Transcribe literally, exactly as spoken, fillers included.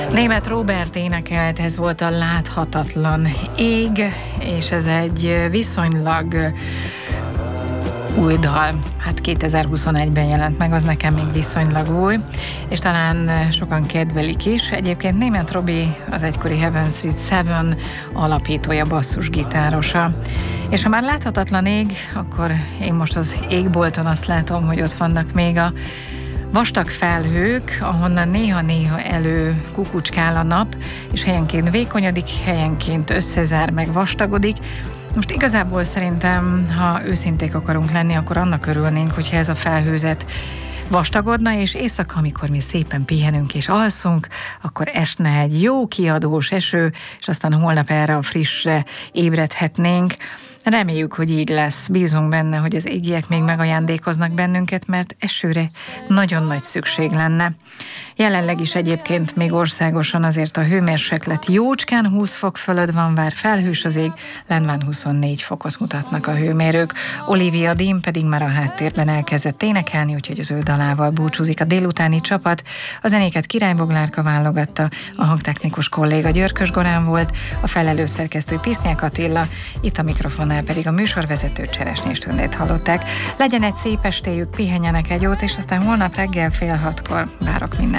Németh Róbert énekelt, ez volt a Láthatatlan ég, és ez egy viszonylag új dal. Hát kétezer-huszonegyben jelent meg, az nekem még viszonylag új, és talán sokan kedvelik is. Egyébként Németh Robi az egykori Heaven Street Seven alapítója, basszusgitárosa. És ha már láthatatlan ég, akkor én most az égbolton azt látom, hogy ott vannak még a vastag felhők, ahonnan néha-néha elő kukucskál a nap, és helyenként vékonyodik, helyenként összezár, meg vastagodik. Most igazából szerintem, ha őszinték akarunk lenni, akkor annak örülnénk, hogyha ez a felhőzet vastagodna, és éjszaka, amikor mi szépen pihenünk és alszunk, akkor esne egy jó kiadós eső, és aztán holnap erre a frissre ébredhetnénk. Reméljük, hogy így lesz. Bízunk benne, hogy az égiek még megajándékoznak bennünket, mert esőre nagyon nagy szükség lenne. Jelenleg is egyébként még országosan azért a hőmérséklet jócskán húsz fok fölött van, vár felhős az ég, lenván huszonnégy fokot mutatnak a hőmérők. Olivia Dean pedig már a háttérben elkezdett énekelni, úgyhogy az ő dalával búcsúzik a délutáni csapat. A zenéket Király Boglárka válogatta, a hangtechnikus kolléga Györkös Gorán volt, a felelős szerkesztő Pisznyák Attila, itt a mikrofonnál pedig a műsorvezető Cseresnyés Tündét hallották. Legyen egy szép estéjük, pihenjenek egy jót, és aztán holnap reggel fél hatkor várok minden.